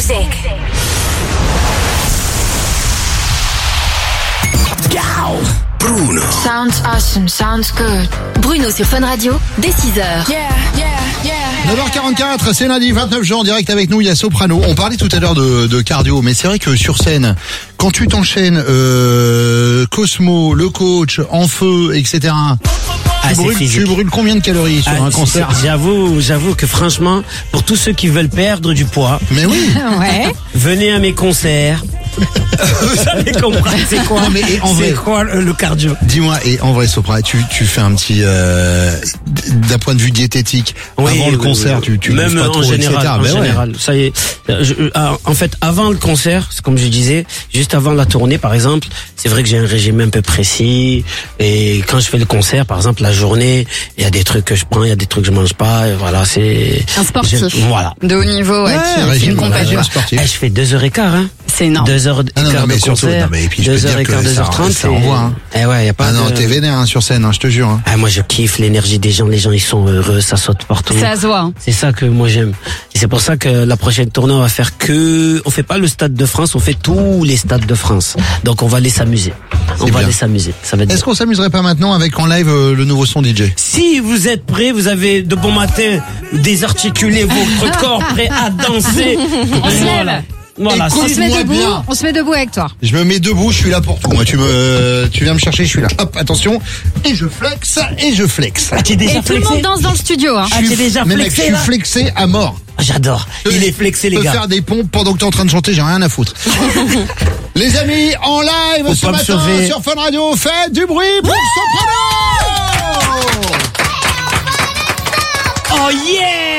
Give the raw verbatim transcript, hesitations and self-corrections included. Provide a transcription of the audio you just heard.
music. Bruno. Sounds awesome, sounds good. Bruno sur Fun Radio, dès six heures. Yeah, yeah, yeah. neuf heures quarante-quatre, c'est lundi vingt-neuf juin, en direct avec nous, il y a Soprano. On parlait tout à l'heure de, de cardio, mais c'est vrai que sur scène, quand tu t'enchaînes euh, Cosmo, le coach, En Feu, et cetera. Ah, tu, brûles, tu brûles combien de calories sur ah, un concert? J'avoue, j'avoue que franchement, pour tous ceux qui veulent perdre du poids, mais oui, Ouais. venez à mes concerts. Vous allez comprendre c'est quoi, non, mais en vrai, c'est quoi le, le cardio. Dis-moi, et en vrai, Sopra, tu, tu fais un petit, euh, d'un point de vue diététique, Oui, avant le oui, concert, oui. tu, tu même manges pas en trop, général, et cetera. en Ben ouais. général, ça y est. Je, ah, en fait, avant le concert, c'est comme je disais, juste avant la tournée, par exemple, c'est vrai que j'ai un régime un peu précis. Et quand je fais le concert, par exemple, la journée, il y a des trucs que je prends, il y a des trucs que je mange pas. Et voilà, c'est Un sportif. je- voilà. De haut niveau, ouais, Ouais, qui- c'est régime, une compagnie. ouais, sportif. Eh, je fais deux heures et quart, hein. C'est énorme. Deux heures et Ah non, quart non, mais de surtout, concert. non, mais et puis je peux deux te heures dire et quart, que deux ça- heures trente. ça envoie, hein. Eh ouais, y a pas Ah non, de... t'es vénère, hein, sur scène, hein, je te jure. Hein. Ah, moi, je kiffe l'énergie des gens. Les gens, ils sont heureux, ça saute partout. Ça se voit. Hein. C'est ça que moi j'aime. Et c'est pour ça que la prochaine tournée, on va faire que, on fait pas le Stade de France, on fait tous les stades de France. Donc on va aller s'amuser. On C'est va bien. aller s'amuser. Ça va être Est-ce qu'on s'amuserait pas maintenant avec en live euh, le nouveau son D J? Si vous êtes prêts, vous avez de bon matin désarticulé votre corps, prêt à danser. On se Voilà. lève. Voilà. Écoute, On se met moi debout. bien. On se met debout avec toi. Je me mets debout, je suis là pour tout. Moi, tu me, tu viens me chercher, je suis là. Hop, attention. Et je flex, et je flex. Ah, t'es déjà Et tout le flexé? monde danse dans le studio. Hein. Ah, t'es déjà mais mec, flexé, je suis là flexé à mort. Ah, j'adore. Il est flexé, les Je peux gars. faire des pompes pendant que t'es en train de chanter, j'ai rien à foutre. Les amis, en live Faut ce pas me matin sauver. sur Fun Radio, faites du bruit pour Soprano! Oh yeah!